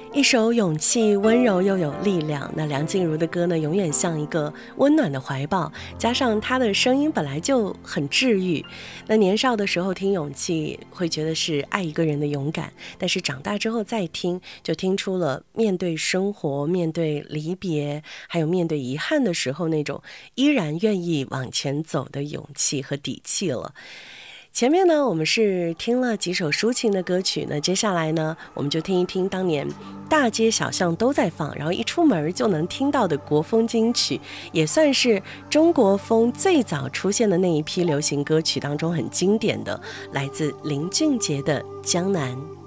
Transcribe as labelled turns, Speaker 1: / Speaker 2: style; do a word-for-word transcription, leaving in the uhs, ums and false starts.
Speaker 1: 一首勇气温柔又有力量，那梁静茹的歌呢，永远像一个温暖的怀抱，加上她的声音本来就很治愈。那年少的时候听勇气会觉得是爱一个人的勇敢，但是长大之后再听，就听出了面对生活、面对离别还有面对遗憾的时候那种依然愿意往前走的勇气和底气了。前面呢我们是听了几首抒情的歌曲，那接下来呢我们就听一听当年大街小巷都在放，然后一出门就能听到的国风金曲，也算是中国风最早出现的那一批流行歌曲当中很经典的，来自林俊杰的《江南》。